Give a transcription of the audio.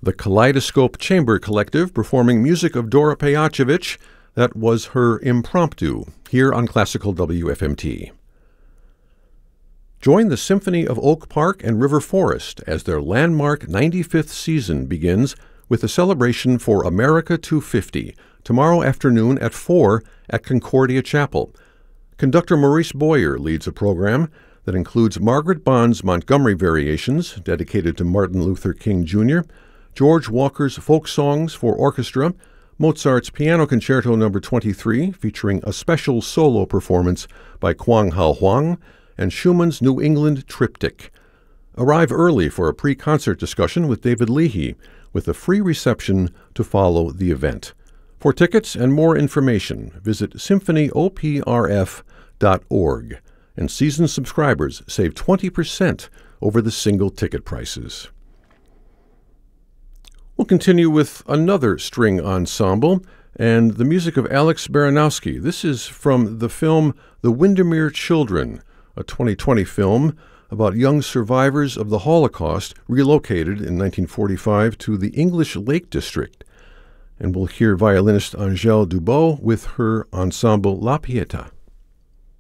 The Kaleidoscope Chamber Collective performing music of Dora Pejacevic. That was her Impromptu, here on Classical WFMT. Join the Symphony of Oak Park and River Forest as their landmark 95th season begins with a celebration for America 250, tomorrow afternoon at 4 at Concordia Chapel. Conductor Maurice Boyer leads a program that includes Margaret Bond's Montgomery Variations, dedicated to Martin Luther King Jr., George Walker's Folk Songs for Orchestra, Mozart's Piano Concerto No. 23, featuring a special solo performance by Kwang Hao Huang, and Schumann's New England Triptych. Arrive early for a pre-concert discussion with David Leahy, with a free reception to follow the event. For tickets and more information, visit symphonyoprf.org. And season subscribers save 20% over the single ticket prices. We'll continue with another string ensemble and the music of Alex Baranowski. This is from the film The Windermere Children, a 2020 film about young survivors of the Holocaust relocated in 1945 to the English Lake District. And we'll hear violinist Angèle Dubois with her ensemble La Pietà.